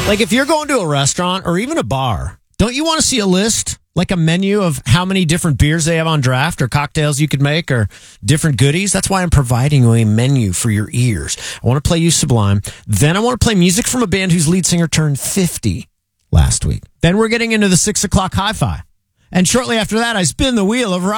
Like if you're going to a restaurant or even a bar, don't you want to see a list? Like a menu of how many different beers they have on draft or cocktails you could make or different goodies. That's why I'm providing you a menu for your ears. I want to play you Sublime. Then I want to play music from a band whose lead singer turned 50 last week. Then we're getting into the 6 o'clock hi-fi. And shortly after that, I spin the wheel of rock.